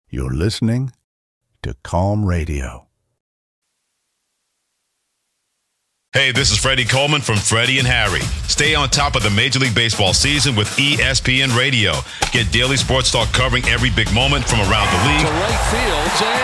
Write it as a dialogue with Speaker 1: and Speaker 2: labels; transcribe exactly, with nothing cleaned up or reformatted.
Speaker 1: You're listening to Calm Radio.
Speaker 2: Hey, this is Freddie Coleman from Freddie and Harry. Stay on top of the Major League Baseball season with E S P N Radio. Get daily sports talk covering every big moment from around the league.
Speaker 3: To right field.